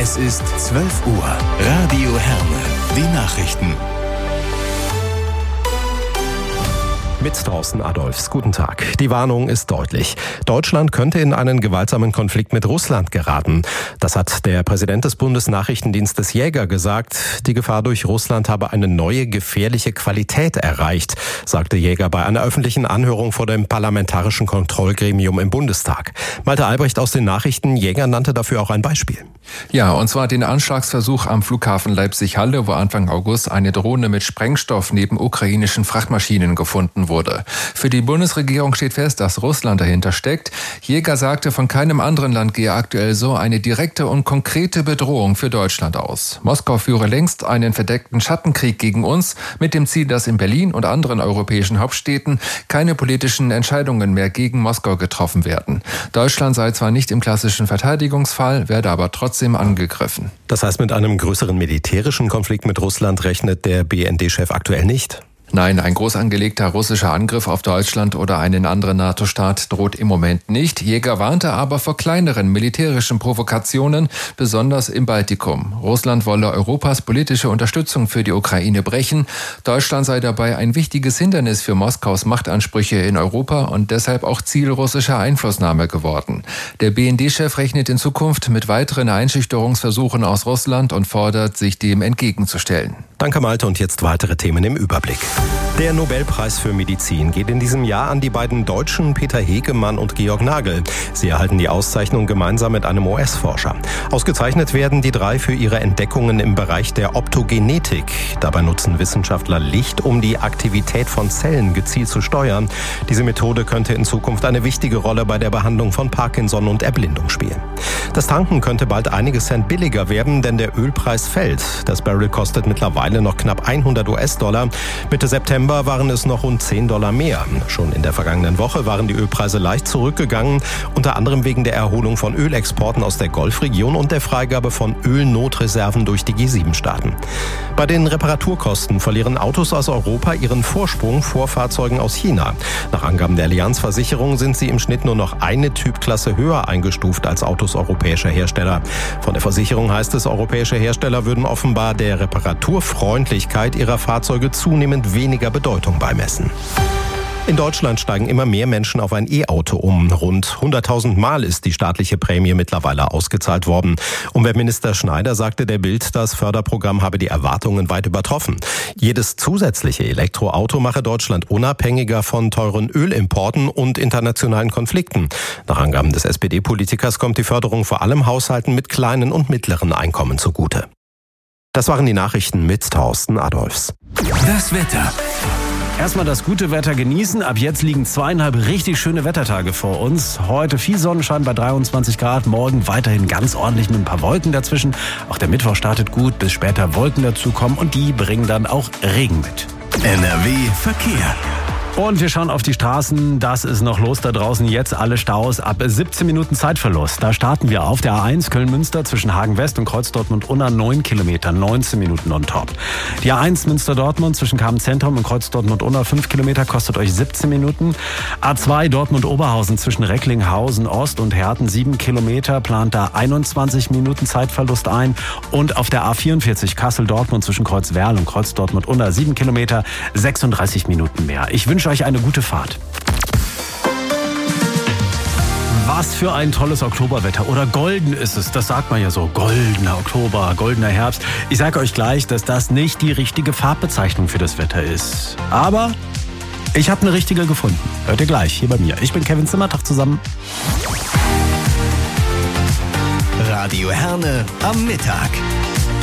Es ist 12 Uhr. Radio Herne. Die Nachrichten. Mit Thorsten Adolfs. Guten Tag. Die Warnung ist deutlich. Deutschland könnte in einen gewaltsamen Konflikt mit Russland geraten. Das hat der Präsident des Bundesnachrichtendienstes Jäger gesagt. Die Gefahr durch Russland habe eine neue gefährliche Qualität erreicht, sagte Jäger bei einer öffentlichen Anhörung vor dem Parlamentarischen Kontrollgremium im Bundestag. Malte Albrecht aus den Nachrichten. Jäger nannte dafür auch ein Beispiel. Ja, und zwar den Anschlagsversuch am Flughafen Leipzig-Halle, wo Anfang August eine Drohne mit Sprengstoff neben ukrainischen Frachtmaschinen gefunden wurde. Für die Bundesregierung steht fest, dass Russland dahinter steckt. Jäger sagte, von keinem anderen Land gehe aktuell so eine direkte und konkrete Bedrohung für Deutschland aus. Moskau führe längst einen verdeckten Schattenkrieg gegen uns, mit dem Ziel, dass in Berlin und anderen europäischen Hauptstädten keine politischen Entscheidungen mehr gegen Moskau getroffen werden. Deutschland sei zwar nicht im klassischen Verteidigungsfall, werde aber trotzdem angegriffen. Das heißt, mit einem größeren militärischen Konflikt mit Russland rechnet der BND-Chef aktuell nicht? Nein, ein groß angelegter russischer Angriff auf Deutschland oder einen anderen NATO-Staat droht im Moment nicht. Jäger warnte aber vor kleineren militärischen Provokationen, besonders im Baltikum. Russland wolle Europas politische Unterstützung für die Ukraine brechen. Deutschland sei dabei ein wichtiges Hindernis für Moskaus Machtansprüche in Europa und deshalb auch Ziel russischer Einflussnahme geworden. Der BND-Chef rechnet in Zukunft mit weiteren Einschüchterungsversuchen aus Russland und fordert, sich dem entgegenzustellen. Danke, Malte. Und jetzt weitere Themen im Überblick. Der Nobelpreis für Medizin geht in diesem Jahr an die beiden Deutschen Peter Hegemann und Georg Nagel. Sie erhalten die Auszeichnung gemeinsam mit einem US-Forscher. Ausgezeichnet werden die drei für ihre Entdeckungen im Bereich der Optogenetik. Dabei nutzen Wissenschaftler Licht, um die Aktivität von Zellen gezielt zu steuern. Diese Methode könnte in Zukunft eine wichtige Rolle bei der Behandlung von Parkinson und Erblindung spielen. Das Tanken könnte bald einige Cent billiger werden, denn der Ölpreis fällt. Das Barrel kostet mittlerweile noch knapp $100. Mitte September waren es noch rund $10 mehr. Schon in der vergangenen Woche waren die Ölpreise leicht zurückgegangen, unter anderem wegen der Erholung von Ölexporten aus der Golfregion und der Freigabe von Ölnotreserven durch die G7-Staaten. Bei den Reparaturkosten verlieren Autos aus Europa ihren Vorsprung vor Fahrzeugen aus China. Nach Angaben der Allianz-Versicherung sind sie im Schnitt nur noch eine Typklasse höher eingestuft als Autos europäischer Hersteller. Von der Versicherung heißt es, europäische Hersteller würden offenbar der Reparaturfreundlichkeit ihrer Fahrzeuge zunehmend weniger Bedeutung beimessen. In Deutschland steigen immer mehr Menschen auf ein E-Auto um. Rund 100.000 Mal ist die staatliche Prämie mittlerweile ausgezahlt worden. Umweltminister Schneider sagte der Bild, das Förderprogramm habe die Erwartungen weit übertroffen. Jedes zusätzliche Elektroauto mache Deutschland unabhängiger von teuren Ölimporten und internationalen Konflikten. Nach Angaben des SPD-Politikers kommt die Förderung vor allem Haushalten mit kleinen und mittleren Einkommen zugute. Das waren die Nachrichten mit Thorsten Adolfs. Das Wetter. Erstmal das gute Wetter genießen. Ab jetzt liegen 2,5 richtig schöne Wettertage vor uns. Heute viel Sonnenschein bei 23 Grad. Morgen weiterhin ganz ordentlich mit ein paar Wolken dazwischen. Auch der Mittwoch startet gut, bis später Wolken dazukommen und die bringen dann auch Regen mit. NRW Verkehr. Und wir schauen auf die Straßen. Das ist noch los da draußen. Jetzt alle Staus ab 17 Minuten Zeitverlust. Da starten wir auf der A1 Köln-Münster zwischen Hagen-West und Kreuz-Dortmund-Unna 9 Kilometer, 19 Minuten on top. Die A1 Münster-Dortmund zwischen Kamen-Zentrum und Kreuz-Dortmund-Unna 5 Kilometer kostet euch 17 Minuten. A2 Dortmund-Oberhausen zwischen Recklinghausen-Ost und Herten 7 Kilometer, plant da 21 Minuten Zeitverlust ein. Und auf der A44 Kassel-Dortmund zwischen Kreuz-Werl und Kreuz-Dortmund-Unna 7 Kilometer, 36 Minuten mehr. Ich wünsche euch eine gute Fahrt. Was für ein tolles Oktoberwetter. Oder golden ist es, das sagt man ja so. Goldener Oktober, goldener Herbst. Ich sage euch gleich, dass das nicht die richtige Farbbezeichnung für das Wetter ist. Aber ich habe eine richtige gefunden. Hört ihr gleich hier bei mir. Ich bin Kevin Zimmertag zusammen. Radio Herne am Mittag.